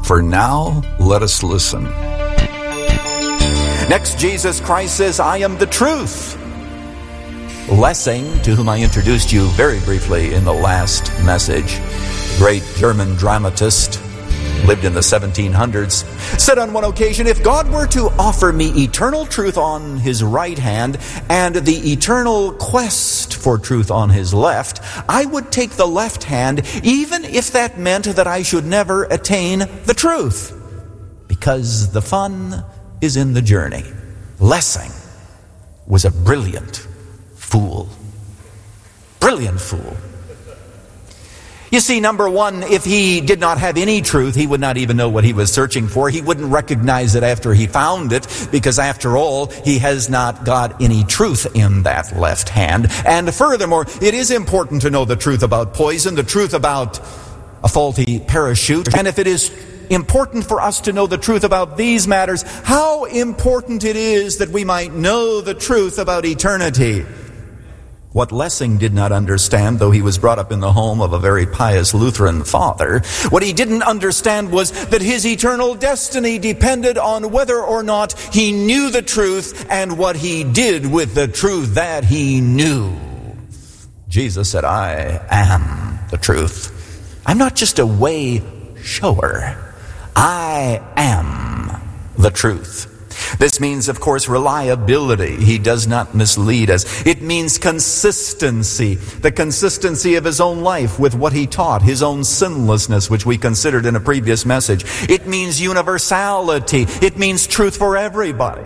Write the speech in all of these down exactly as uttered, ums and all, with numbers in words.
For now, let us listen. Next, Jesus Christ says, I am the truth. Lessing, to whom I introduced you very briefly in the last message, great German dramatist, lived in the seventeen hundreds, said on one occasion, if God were to offer me eternal truth on his right hand and the eternal quest for truth on his left, I would take the left hand, even if that meant that I should never attain the truth, because the fun is in the journey. Lessing was a brilliant fool. Brilliant fool. You see, number one, if he did not have any truth, he would not even know what he was searching for. He wouldn't recognize it after he found it, because after all, he has not got any truth in that left hand. And furthermore, it is important to know the truth about poison, the truth about a faulty parachute. And if it is important for us to know the truth about these matters, how important it is that we might know the truth about eternity. What Lessing did not understand, though he was brought up in the home of a very pious Lutheran father, what he didn't understand was that his eternal destiny depended on whether or not he knew the truth and what he did with the truth that he knew. Jesus said, I am the truth. I'm not just a way shower. I am the truth. This means, of course, reliability. He does not mislead us. It means consistency, the consistency of his own life with what he taught, his own sinlessness, which we considered in a previous message. It means universality. It means truth for everybody.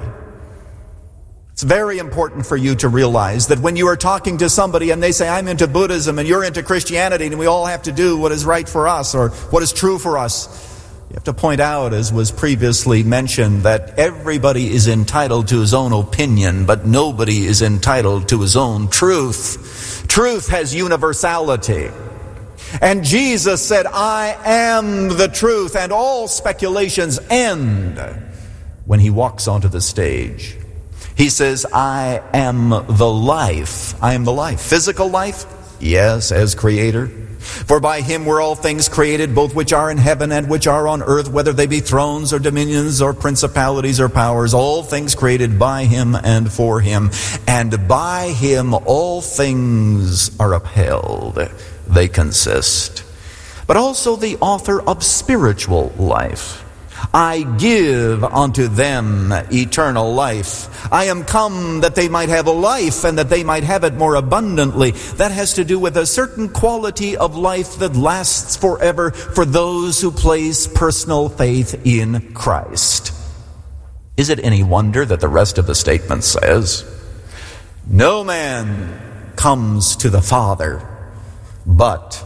It's very important for you to realize that when you are talking to somebody and they say, I'm into Buddhism and you're into Christianity and we all have to do what is right for us or what is true for us, you have to point out, as was previously mentioned, that everybody is entitled to his own opinion, but nobody is entitled to his own truth. Truth has universality. And Jesus said, I am the truth, and all speculations end when he walks onto the stage. He says, I am the life. I am the life. Physical life? Yes, as creator. For by him were all things created, both which are in heaven and which are on earth, whether they be thrones or dominions or principalities or powers, all things created by him and for him. And by him all things are upheld. They consist. But also the author of spiritual life. I give unto them eternal life. I am come that they might have a life and that they might have it more abundantly. That has to do with a certain quality of life that lasts forever for those who place personal faith in Christ. Is it any wonder that the rest of the statement says, no man comes to the Father but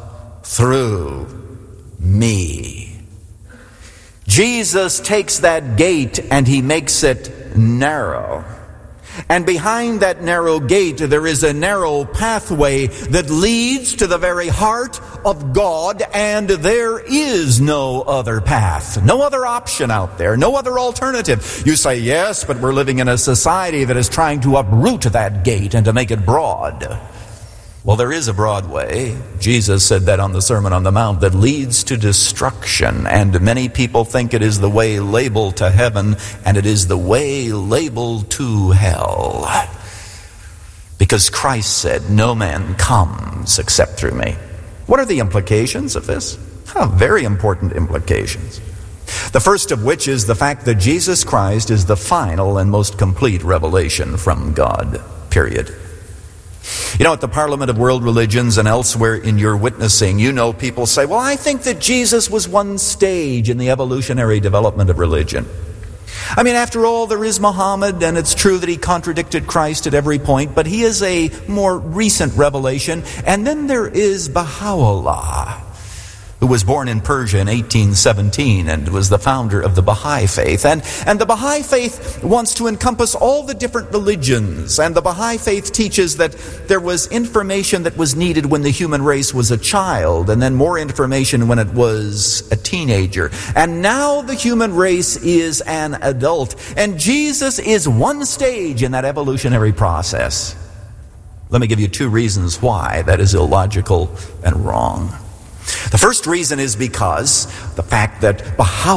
through me. Jesus takes that gate and he makes it narrow. And behind that narrow gate there is a narrow pathway that leads to the very heart of God, and there is no other path, no other option out there, no other alternative. You say, yes, but we're living in a society that is trying to uproot that gate and to make it broad. Well, there is a broad way. Jesus said that on the Sermon on the Mount, that leads to destruction. And many people think it is the way labeled to heaven, and it is the way labeled to hell. Because Christ said, no man comes except through me. What are the implications of this? Oh, very important implications. The first of which is the fact that Jesus Christ is the final and most complete revelation from God, period. You know, at the Parliament of World Religions and elsewhere in your witnessing, you know people say, well, I think that Jesus was one stage in the evolutionary development of religion. I mean, after all, there is Muhammad, and it's true that he contradicted Christ at every point, but he is a more recent revelation. And then there is Baha'u'llah, who was born in Persia in eighteen seventeen and was the founder of the Baha'i faith. And, and the Baha'i faith wants to encompass all the different religions. And the Baha'i faith teaches that there was information that was needed when the human race was a child, and then more information when it was a teenager. And now the human race is an adult. And Jesus is one stage in that evolutionary process. Let me give you two reasons why that is illogical and wrong. The first reason is because the fact that Baha'u'llah